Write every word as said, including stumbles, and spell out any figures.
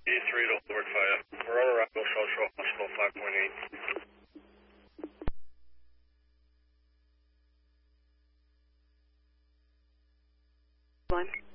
E three to Lord five. We're on arrival, Social Hospital five point eight. One.